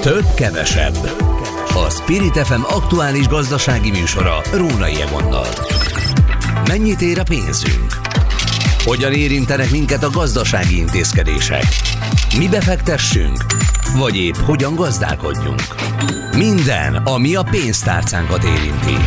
Több kevesebb. A Spirit FM aktuális gazdasági műsora Rónai Egonnal. Mennyit ér a pénzünk? Hogyan érintenek minket a gazdasági intézkedések? Mi befektessünk? Vagy épp hogyan gazdálkodjunk? Minden, ami a pénztárcánkat érinti.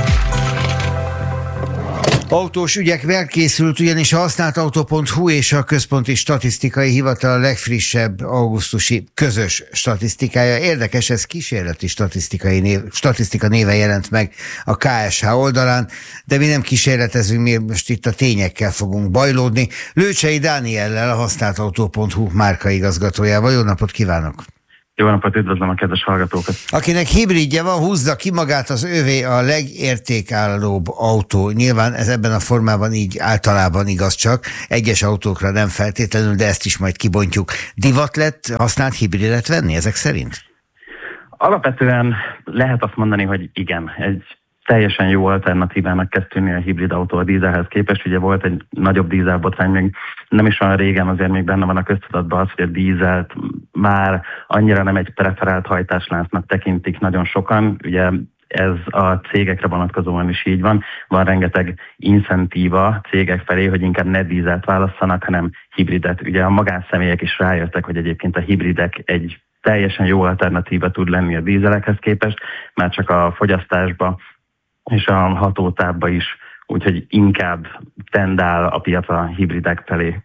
Autós ügyekvel készült ugyanis a használtautó.hu és a Központi Statisztikai Hivatal a legfrissebb augusztusi közös statisztikája. Érdekes, ez kísérleti statisztika néven jelent meg a KSH oldalán, de mi nem kísérletezünk, mi most itt a tényekkel fogunk bajlódni. Lőcsei Dániellel, a használtautó.hu márkaigazgatójával. Jó napot kívánok! Jó napot, üdvözlöm a kedves hallgatókat! Akinek hibridje van, húzza ki magát, az övé a legértékállóbb autó. Nyilván ez ebben a formában így általában igaz, csak egyes autókra nem feltétlenül, de ezt is majd kibontjuk. Divat lett használt hibridet venni ezek szerint? Alapvetően lehet azt mondani, hogy igen, egy teljesen jó alternatívának kezd tűnni a hibrid autó a dízelhez képest. Ugye volt egy nagyobb dízelbotrány, még nem is olyan régen, azért még benne van a köztudatban az, hogy a dízelt már annyira nem egy preferált hajtásláncnak tekintik nagyon sokan. Ugye ez a cégekre vonatkozóan is így van. Van rengeteg incentíva cégek felé, hogy inkább ne dízelt válasszanak, hanem hibridet. Ugye a magánszemélyek is rájöttek, hogy egyébként a hibridek egy teljesen jó alternatíva tud lenni a dízelekhez képest, már csak a fogyasztásba és a hatótávba is, úgyhogy inkább tendál a piac a hibridek felé.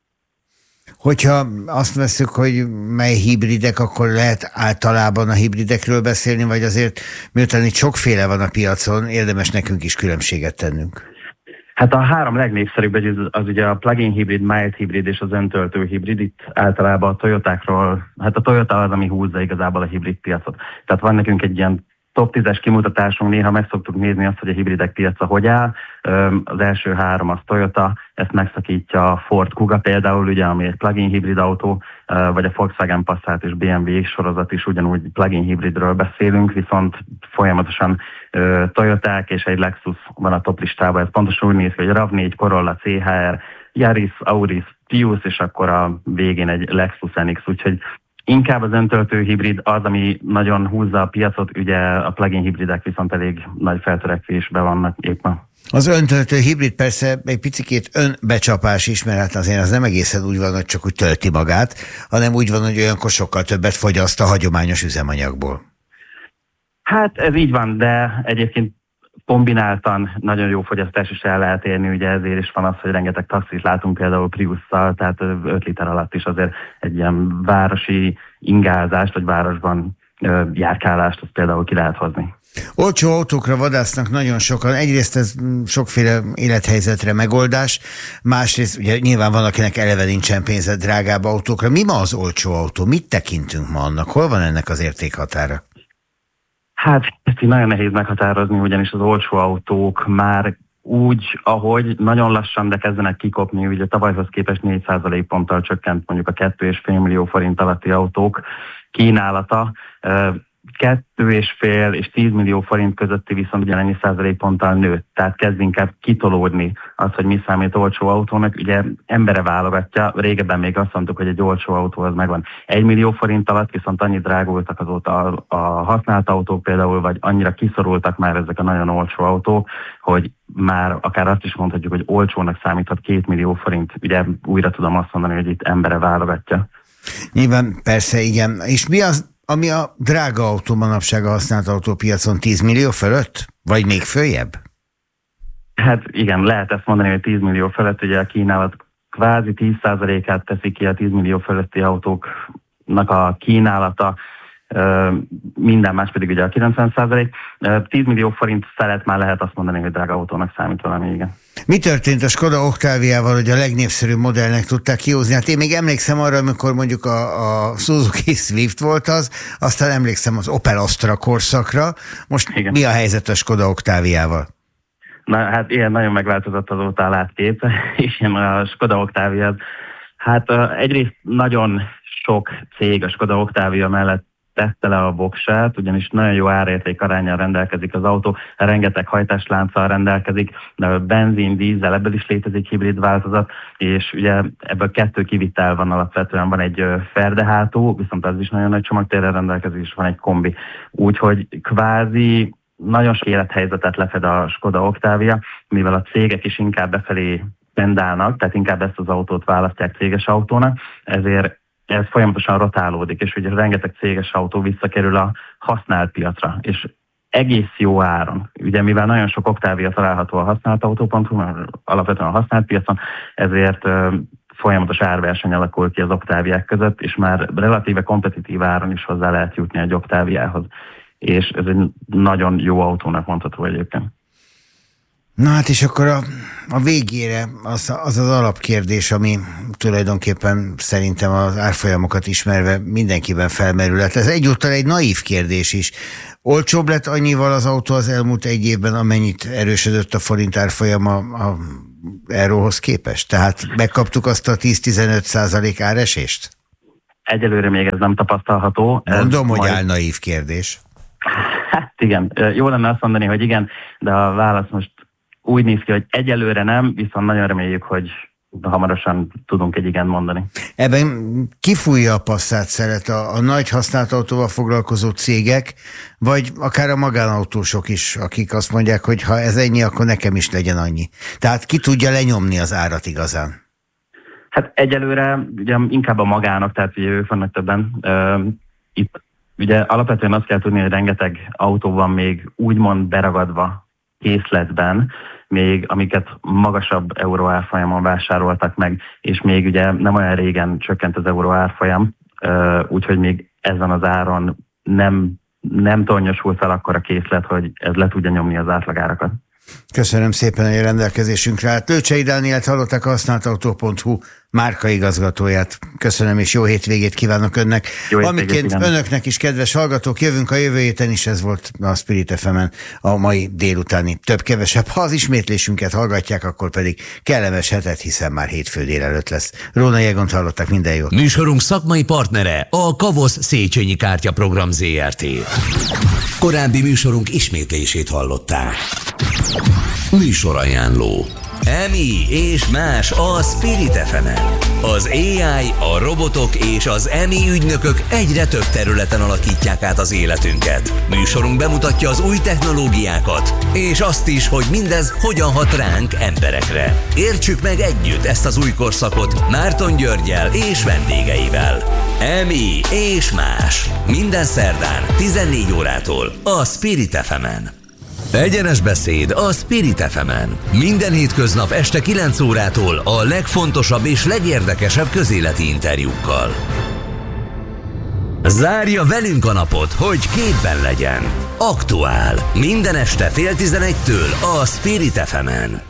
Hogyha azt veszük, hogy mely hibridek, akkor lehet általában a hibridekről beszélni, vagy azért, miután itt sokféle van a piacon, érdemes nekünk is különbséget tennünk? Hát a három legnépszerűbb az ugye a plug-in hibrid, mild hibrid és az öntöltő hibrid. Itt általában a Toyotákról, hát a Toyota az, ami húzza igazából a hibrid piacot. Tehát van nekünk egy ilyen top 10-es kimutatásunk, néha meg szoktuk nézni azt, hogy a hibridek piaca hogy áll. Az első három az Toyota, ezt megszakítja a Ford Kuga például, ugye, ami egy plug-in hibrid autó, vagy a Volkswagen Passat és BMW sorozat is ugyanúgy plug-in hibridről beszélünk, viszont folyamatosan Toyoták és egy Lexus van a top listában. Ez pontosan úgy néz ki, hogy RAV4, Corolla, CHR, Yaris, Auris, Prius, és akkor a végén egy Lexus NX, úgyhogy inkább az öntöltő hibrid az, ami nagyon húzza a piacot, ugye a plug-in hibridek viszont elég nagy feltörekvésben vannak éppen. Az öntöltő hibrid persze egy picikét önbecsapás is, mert hát azért az nem egészen úgy van, hogy csak úgy tölti magát, hanem úgy van, hogy olyankor sokkal többet fogyaszt a hagyományos üzemanyagból. Hát ez így van, de egyébként kombináltan nagyon jó fogyasztás is el lehet érni, ugye ezért is van az, hogy rengeteg taxit látunk például Priusszal, tehát 5 liter alatt is azért egy ilyen városi ingázást, vagy városban járkálást, azt például ki lehet hozni. Olcsó autókra vadásznak nagyon sokan. Egyrészt ez sokféle élethelyzetre megoldás, másrészt ugye nyilván van, akinek eleve nincsen pénze drágább autókra. Mi ma az olcsó autó? Mit tekintünk ma annak? Hol van ennek az értékhatára? Hát ezt így nagyon nehéz meghatározni, ugyanis az olcsó autók már úgy, ahogy nagyon lassan, de kezdenek kikopni, ugye tavalyhoz képest 4% ponttal csökkent mondjuk a 2,5 millió forint alatti autók kínálata. 2,5 és 10 millió forint közötti viszont ugyanennyi százalékponttal nőtt. Tehát kezd inkább kitolódni az, hogy mi számít olcsó autónak. Ugye embere válogatja, régebben még azt mondtuk, hogy egy olcsó autó az megvan 1 millió forint alatt, viszont annyit drágultak azóta a használt autók például, vagy annyira kiszorultak már ezek a nagyon olcsó autók, hogy már akár azt is mondhatjuk, hogy olcsónak számíthat 2 millió forint. Ugye újra tudom azt mondani, hogy itt embere válogatja. Nyilván persze, igen. És mi az, ami a drága autó manapság a használt autópiacon 10 millió fölött? Vagy még följebb? Hát igen, lehet ezt mondani, hogy 10 millió fölött, ugye a kínálat kvázi 10%-át teszi ki a 10 millió fölötti autóknak a kínálata, minden más pedig ugye a 90%. 10 millió forint felett már lehet azt mondani, hogy drága autónak számít valami, igen. Mi történt a Skoda Octaviával, hogy a legnépszerűbb modellnek tudták kihozni? Hát én még emlékszem arra, amikor mondjuk a Suzuki Swift volt az, aztán emlékszem az Opel Astra korszakra. Most igen. Mi a helyzet a Skoda Octaviával? Na hát ilyen nagyon megváltozott azóta a látkép, és a Skoda Octavia, hát egyrészt nagyon sok cég a Skoda Octavia mellett tette le a voksát, ugyanis nagyon jó árérték aránnyal rendelkezik az autó, rengeteg hajtáslánccal rendelkezik, benzin, dízel, ebből is létezik hibrid változat, és ugye ebből 2 kivitel van alapvetően, van egy ferdehátú, viszont az is nagyon nagy csomagtérrel rendelkezik, és van egy kombi. Úgyhogy kvázi nagyon sok élethelyzetet lefed a Skoda Octavia, mivel a cégek is inkább befelé pendálnak, tehát inkább ezt az autót választják céges autónak, ezért ez folyamatosan rotálódik, és ugye rengeteg céges autó visszakerül a használt piacra, és egész jó áron. Ugye mivel nagyon sok Octavia található a használtautó.hu, alapvetően a használt piacon, ezért folyamatos árverseny alakul ki az Octaviák között, és már relatíve kompetitív áron is hozzá lehet jutni egy Octaviához. És ez egy nagyon jó autónak mondható egyébként. Na hát és akkor a végére az alapkérdés, ami tulajdonképpen szerintem az árfolyamokat ismerve mindenkiben felmerülhet. Ez egyúttal egy naív kérdés is. Olcsóbb lett annyival az autó az elmúlt egy évben, amennyit erősödött a forint árfolyama a euróhoz képest? Tehát megkaptuk azt a 10-15% áresést? Egyelőre még ez nem tapasztalható. Mondom, hogy álnaív kérdés. Hát igen, jó lenne azt mondani, hogy igen, de a válasz most úgy néz ki, hogy egyelőre nem, viszont nagyon reméljük, hogy hamarosan tudunk egy igen mondani. Ebben kifújja a Passat szeret a nagy használt autóval foglalkozó cégek, vagy akár a magánautósok is, akik azt mondják, hogy ha ez ennyi, akkor nekem is legyen annyi. Tehát ki tudja lenyomni az árat igazán? Hát egyelőre ugye inkább a magának, tehát ugye ők vannak többen. Itt ugye alapvetően azt kell tudni, hogy rengeteg autó van még úgymond beragadva készletben, még amiket magasabb euró árfolyamon vásároltak meg, és még ugye nem olyan régen csökkent az euró árfolyam, úgyhogy még ezen az áron nem tornyosul fel akkor a készlet, hogy ez le tudja nyomni az átlagárakat. Köszönöm szépen, hogy a rendelkezésünkre állt. Lőcsei Dánielt hallották, a használtautó.hu márkaigazgatóját. Köszönöm, és jó hétvégét kívánok önnek. Amiként önöknek is, kedves hallgatók, jövünk a jövő héten is, ez volt a Spirit FM-en a mai délutáni több-kevesebb. Ha az ismétlésünket hallgatják, akkor pedig kellemes hetet, hiszen már hétfő délelőtt lesz. Rónai Egont hallották, minden jót. Műsorunk szakmai partnere a Kavosz Széchenyi Kártyaprogram Zrt. Korábbi műsorunk ismétlését hallották. Műsorajánló. EMI és más a Spirit FM-en. Az AI, a robotok és az EMI ügynökök egyre több területen alakítják át az életünket. Műsorunk bemutatja az új technológiákat, és azt is, hogy mindez hogyan hat ránk emberekre. Értsük meg együtt ezt az új korszakot Márton Györggyel és vendégeivel. EMI és más. Minden szerdán 14 órától a Spirit FM-en. Egyenes beszéd a Spirit FM-en. Minden hétköznap este 9 órától a legfontosabb és legérdekesebb közéleti interjúkkal. Zárja velünk a napot, hogy képben legyen. Aktuál. Minden este 10:30-től a Spirit FM-en.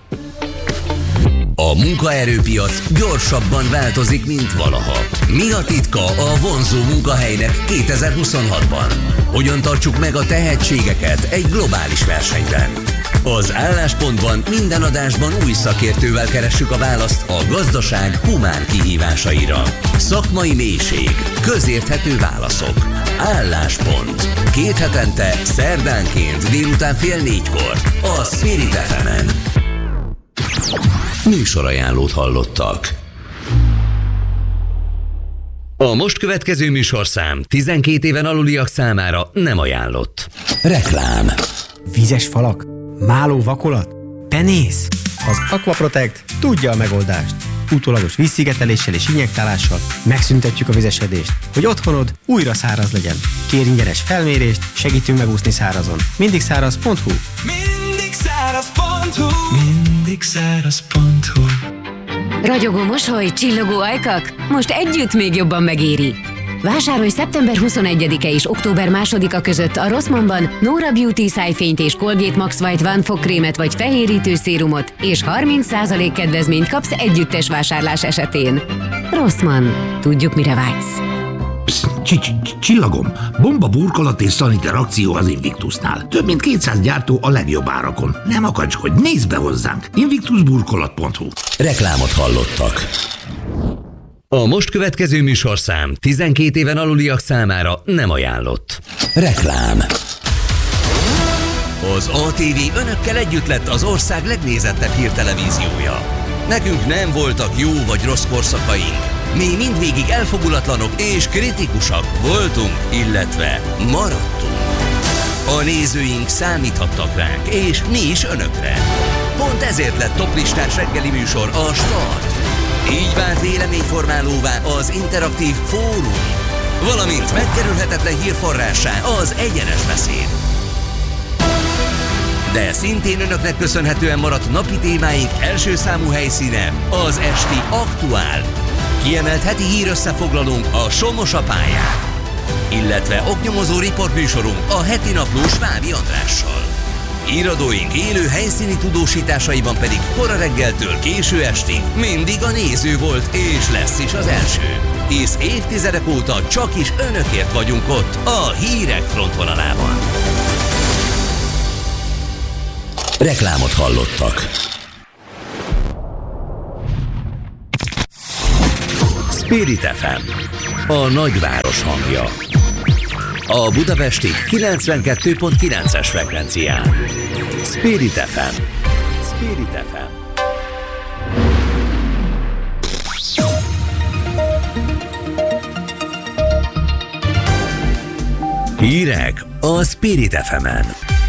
A munkaerőpiac gyorsabban változik, mint valaha. Mi a titka a vonzó munkahelynek 2026-ban? Hogyan tartsuk meg a tehetségeket egy globális versenyben? Az Álláspontban minden adásban új szakértővel keressük a választ a gazdaság humán kihívásaira. Szakmai mélység, közérthető válaszok. Álláspont. 2 hetente, szerdánként délután 3:30 a Spirit FM-en. Műsorajánlót hallottak. A most következő műsorszám 12 éven aluliak számára nem ajánlott. Reklám. Vízes falak? Máló vakolat? Penész? Az Aquaprotect tudja a megoldást. Utólagos vízszigeteléssel és injektálással megszüntetjük a vizesedést, hogy otthonod újra száraz legyen. Kérj ingyenes felmérést, segítünk megúszni szárazon. Mindigszáraz.hu. Mindigszáraz.hu. Mindigszáraz.hu. Ragyogó mosoly, csillogó ajkak? Most együtt még jobban megéri! Vásárolj szeptember 21-e és október 2-a között a Rossmannban Nora Beauty szájfényt és Colgate Max White One fogkrémet vagy fehérítő szérumot, és 30% kedvezményt kapsz együttes vásárlás esetén. Rossmann. Tudjuk, mire vágysz. Csillagom, bomba burkolat és szaniter akció az Invictusnál. Több mint 200 gyártó a legjobb árakon. Nem akacskodj, nézd be hozzánk! Invictusburkolat.hu. Reklámot hallottak. A most következő műsorszám 12 éven aluliak számára nem ajánlott. Reklám. Az ATV önökkel együtt lett az ország legnézettebb hírtelevíziója. Nekünk nem voltak jó vagy rossz korszakaink. Mi mindvégig elfogulatlanok és kritikusak voltunk, illetve maradtunk. A nézőink számíthattak ránk, és mi is önökre. Pont ezért lett toplistás reggeli műsor a Start. Így vált véleményformálóvá az interaktív fórum, valamint megkerülhetetlen hírforrássá az egyenes beszéd. De szintén önöknek köszönhetően maradt napi témáink első számú helyszíne az esti Aktuál. Kiemelt heti hírösszefoglalónk a Somos a pályán, illetve oknyomozó riportműsorunk a heti napló Svábi Andrással. Iradóink élő helyszíni tudósításaiban pedig kora reggeltől késő estig mindig a néző volt és lesz is az első. Hisz évtizedek óta csak is önökért vagyunk ott a hírek frontvonalában. Reklámot hallottak. Spirit FM, a nagyváros hangja. A budapesti 92.9-es frekvencián. Spirit FM. Spirit FM. Hírek a Spirit FM-en.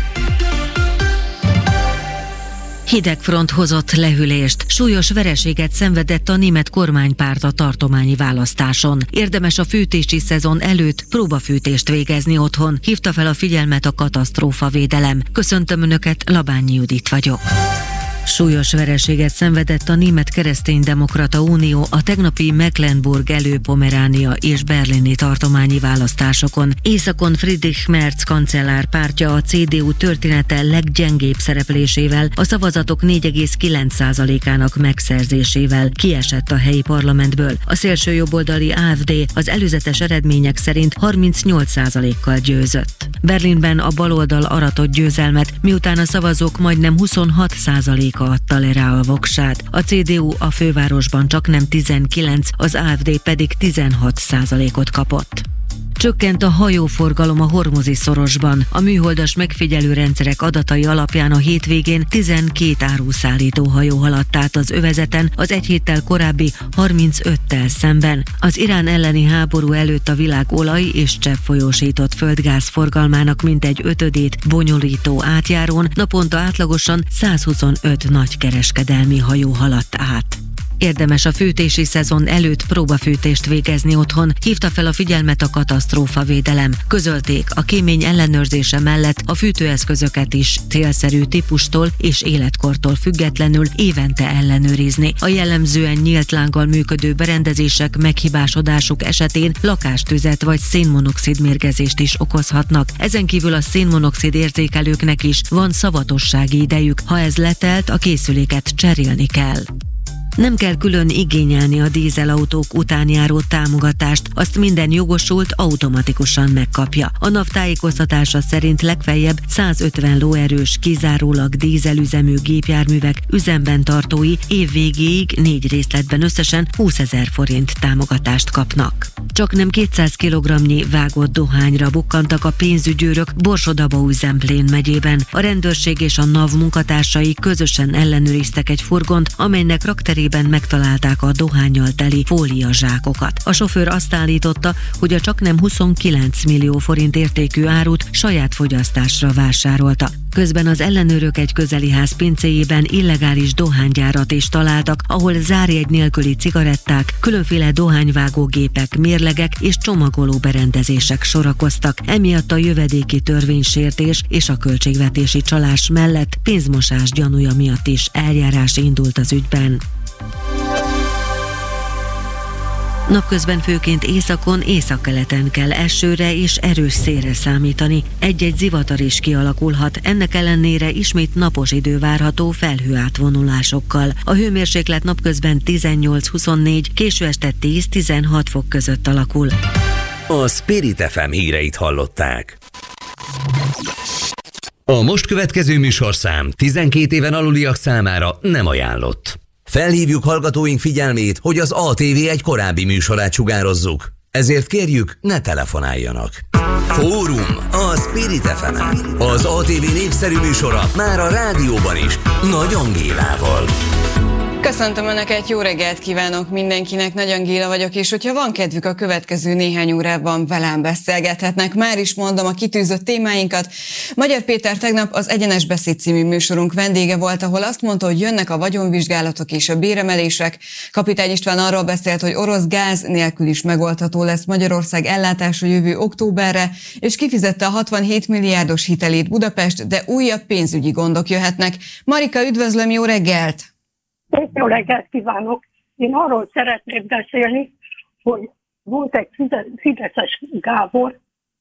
Hidegfront hozott lehűlést, súlyos vereséget szenvedett a német kormánypárt a tartományi választáson. Érdemes a fűtési szezon előtt próbafűtést végezni otthon, hívta fel a figyelmet a katasztrófavédelem. Köszöntöm Önöket, Labányi Judit vagyok. Súlyos vereséget szenvedett a Német Kereszténydemokrata Unió a tegnapi Mecklenburg-Elő-Pomeránia és berlini tartományi választásokon. Északon Friedrich Merz kancellár pártja a CDU története leggyengébb szereplésével, a szavazatok 4,9%-ának megszerzésével kiesett a helyi parlamentből. A szélsőjobboldali AfD az előzetes eredmények szerint 38%-kal győzött. Berlinben a baloldal aratott győzelmet, miután a szavazók majdnem 26%-a adta le rá a voksát. A CDU a fővárosban csaknem 19, az AfD pedig 16%-ot kapott. Csökkent a hajóforgalom a Hormuzi szorosban. A műholdas megfigyelő rendszerek adatai alapján a hétvégén 12 áruszállító hajó haladt át az övezeten, az egy héttel korábbi 35-tel szemben. Az Irán elleni háború előtt a világ olaj- és cseppfolyósított földgáz forgalmának mintegy 5/5 bonyolító átjárón naponta átlagosan 125 nagykereskedelmi hajó haladt át. Érdemes a fűtési szezon előtt próbafűtést végezni otthon, hívta fel a figyelmet a katasztrófavédelem. Közölték, a kémény ellenőrzése mellett a fűtőeszközöket is célszerű típustól és életkortól függetlenül évente ellenőrizni. A jellemzően nyílt lánggal működő berendezések meghibásodásuk esetén lakástüzet vagy szénmonoxid mérgezést is okozhatnak. Ezen kívül a szénmonoxid érzékelőknek is van szavatossági idejük, ha ez letelt, a készüléket cserélni kell. Nem kell külön igényelni a dízelautók után járó támogatást, azt minden jogosult automatikusan megkapja. A NAV tájékoztatása szerint legfeljebb 150 lóerős, kizárólag dízelüzemű gépjárművek üzemben tartói év végéig 4 részletben összesen 20 000 forint támogatást kapnak. Csaknem 200 kg-nyi vágott dohányra bukkantak a pénzügyőrök Borsod-Abaúj-Zemplén megyében. A rendőrség és a NAV munkatársai közösen ellenőriztek egy furgont, amelynek rakterében megtalálták a dohánnyal teli fóliazsákokat. A sofőr azt állította, hogy a csaknem 29 millió forint értékű árut saját fogyasztásra vásárolta. Közben az ellenőrök egy közeli ház pincéjében illegális dohánygyárat is találtak, ahol zárjegy nélküli cigaretták, különféle dohányvágógépek, mérlegek és csomagoló berendezések sorakoztak. Emiatt a jövedéki törvénysértés és a költségvetési csalás mellett pénzmosás gyanúja miatt is eljárás indult az ügyben. Napközben főként északon, északkeleten kell esőre és erős szélre számítani. Egy-egy zivatar is kialakulhat, ennek ellenére ismét napos idő várható felhőátvonulásokkal. A hőmérséklet napközben 18-24, késő este 10-16 fok között alakul. A Spirit FM híreit hallották. A most következő műsorszám 12 éven aluliak számára nem ajánlott. Felhívjuk hallgatóink figyelmét, hogy az ATV egy korábbi műsorát sugározzuk. Ezért kérjük, ne telefonáljanak. Fórum a Spirit FM-en. Az ATV népszerű műsora már a rádióban is. Nagy Angélával. Köszöntöm Önöket, jó reggelt kívánok mindenkinek, Nagy Angéla vagyok, és hogyha van kedvük a következő néhány órában velem beszélgethetnek. Már is mondom a kitűzött témáinkat. Magyar Péter tegnap az Egyenes Beszéd című műsorunk vendége volt, ahol azt mondta, hogy jönnek a vagyonvizsgálatok és a béremelések. Kapitány István arról beszélt, hogy orosz gáz nélkül is megoldható lesz Magyarország ellátása jövő októberre, és kifizette a 67 milliárdos hitelét Budapest, de újabb pénzügyi gondok jöhetnek. Marika, üdvözlöm, jó reggelt! Jó reggelt kívánok! Én arról szeretnék beszélni, hogy volt egy fideszes Gábor,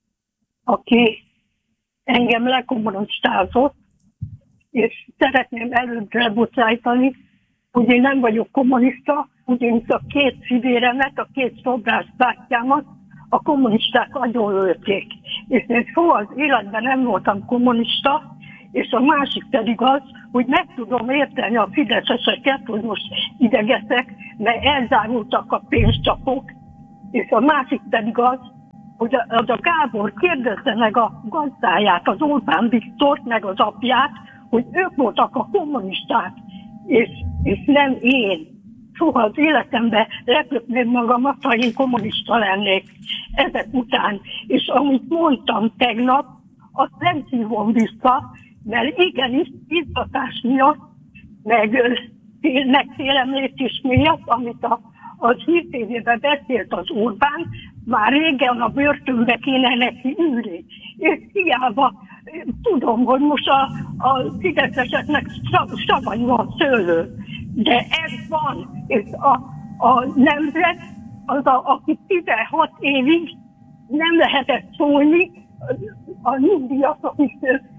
aki engem lekommunistázott, és szeretném előbbre bocsájtani, hogy én nem vagyok kommunista, ugyanis a két fivéremet, a két szobrász bátyámat a kommunisták agyonlőtték. És én soha az életben nem voltam kommunista, és a másik pedig az, hogy meg tudom érteni a fideszeseket, hogy most idegeszek, mert elzárultak a pénzcsapok, és a másik pedig az, hogy az a Gábor kérdezte meg a gazdáját, az Orbán Viktort, meg az apját, hogy ők voltak a kommunisták, és nem én. Soha az életemben leköpném magamat, ha én kommunista lennék ezek után. És amit mondtam tegnap, azt nem szívom vissza, mert igenis izgatás miatt, meg félemlítés miatt, amit az hírtévében beszélt az Orbán, már régen a börtönbe kéne neki ülni. És hiába tudom, hogy most a fideszeseknek savanyú a szőlő, de ez van, és a nemzet, aki 16 évig nem lehetett szólni, a nyugdíjasok is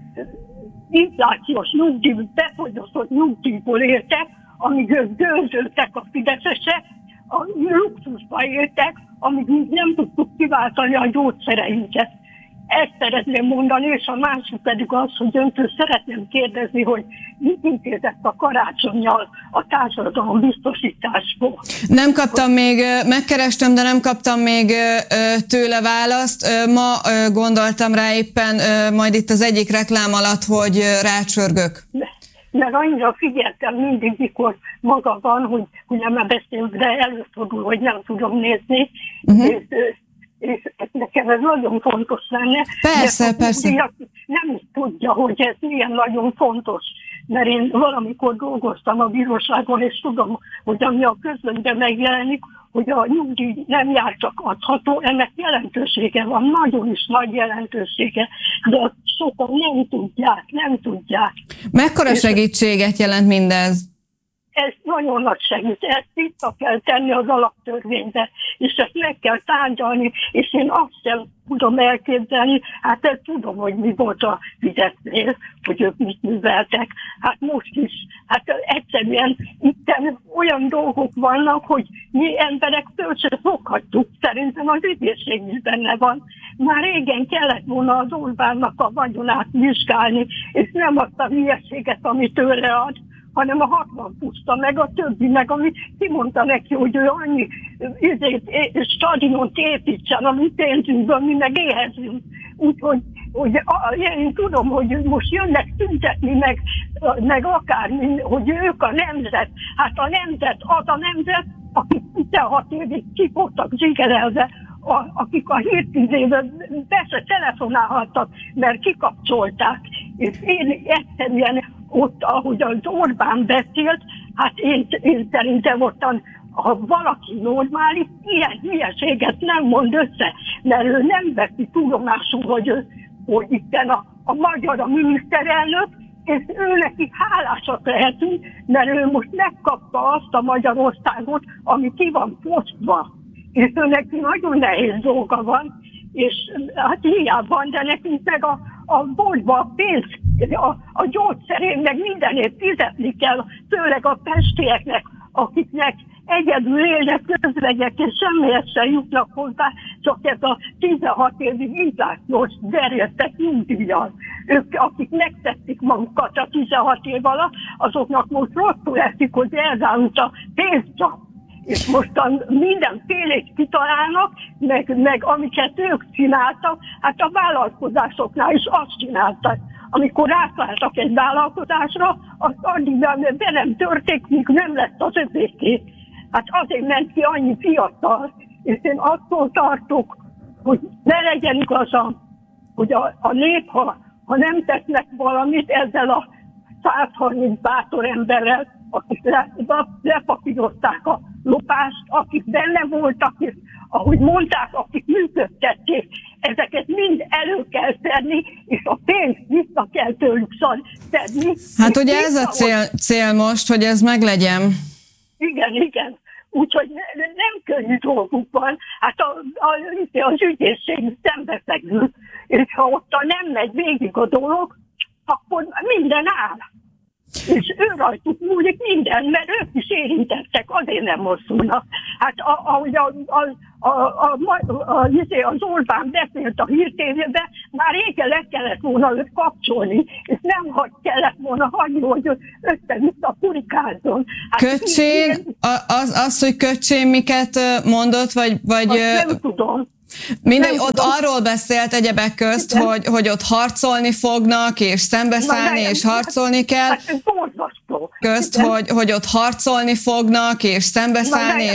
inflációs nyugdíj, befogyasztott nyugdíjból éltek, amíg ők dőzöltek a fideszesek, a luxusba éltek, amíg nem tudtuk kiváltani a gyógyszereinket. Ezt szeretném mondani, és a másik pedig az, hogy öntől szeretném kérdezni, hogy mit intézett a karácsonnyal a társadalom biztosításból. Nem kaptam még, megkerestem, de nem kaptam még tőle választ. Ma gondoltam rá éppen majd itt az egyik reklám alatt, hogy rácsörgök. Mert annyira figyeltem mindig, mikor maga van, hogy nem beszélünk, de előfordul, hogy nem tudom nézni, és nekem ez nagyon fontos lenne. Persze, persze. Nem is tudja, hogy ez milyen nagyon fontos, mert én valamikor dolgoztam a bíróságon, és tudom, hogy ami a közlönyben megjelenik, hogy a nyugdíj nem jár csak adható, ennek jelentősége van, nagyon is nagy jelentősége, de azt sokan nem tudják. Mekkora segítséget jelent mindez? Ez nagyon nagy segít, ezt vissza kell tenni az alaptörvénybe, és ezt meg kell tárgyalni, és én azt sem tudom elképzelni, hát ezt tudom, hogy mi volt a Fidesznél, hogy ők mit műveltek, hát most is, hát egyszerűen itt olyan dolgok vannak, hogy mi emberek föl sem foghatjuk, szerintem az ügyészség is benne van. Már régen kellett volna az Orbánnak a vagyonát vizsgálni, és nem azt a hülyeséget, amit tőle ad, hanem a 60 puszta, meg a többi, meg amit kimondta neki, hogy ő annyi stadiont építsen, ami pénzünkből, mi meg éhezünk. Úgyhogy én tudom, hogy most jönnek tüntetni, meg akármi, hogy ők a nemzet. Hát a nemzet, az a nemzet, akik 16 évig ki voltak zsigerelve, akik a hírtűzében persze telefonálhattak, mert kikapcsolták. És én egyszerűen ott, ahogy az Orbán beszélt, hát én szerintem ottan, ha valaki normális, ilyen hülyeséget nem mond össze, mert ő nem veszi tudomásul, hogy itten a magyar a miniszterelnök, és ő neki hálásak lehetünk, mert ő most megkapta azt a Magyarországot, ami ki van fosztva. És ő neki nagyon nehéz dolga van, és hát hiába van, de nekünk meg a boltba a pénz, a gyógyszerén, meg mindenért fizetni kell, főleg a pestieknek, akiknek egyedül élnek közvegyek, és semmihez sem jutnak hozzá, csak ez a 16 évig inflációs gerjesztett nyugdíjjal. ők, akik megtették magukat a 16 év alatt, azoknak most rosszul esik, hogy elzárult a pénzcsap. És mostan mindenfélét kitalálnak, meg amiket ők csináltak, hát a vállalkozásoknál is azt csináltak. Amikor átváltak egy vállalkozásra, az addig be nem történik, míg nem lett az övéké. Hát azért ment ki annyi fiatal, és én attól tartok, hogy ne legyen igazam, hogy a nép, ha nem tesznek valamit ezzel a 130 bátor emberrel, akik lepapírozták a lopást, akik benne voltak, és ahogy mondták, akik működtették, ezeket mind elő kell szedni, és a pénzt vissza kell tőlük szedni. Hát ugye ez a cél most, hogy ez meglegyen. Igen. Úgyhogy nem könnyű dolguk van. Hát az ügyészség szembeszegül, és ha ott nem megy végig a dolog, akkor minden áll. És ő rajtuk múlik minden, mert ők is érintettek, azért nem mozdulnak. Hát ahogy az Orbán beszélt a hírtévében, már régen le kellett volna őt kapcsolni, és nem kellett volna hagyni, hogy össze-vissza kurikázzon. Hát Köcsén, az, hogy Köcsén miket mondott, vagy nem tudom. Mindegy, ott arról beszélt egyebek közt, hogy ott harcolni fognak, és szembeszállni, és harcolni kell. Hát ez borzasztó. Közt, hogy ott harcolni fognak, és szembeszállni,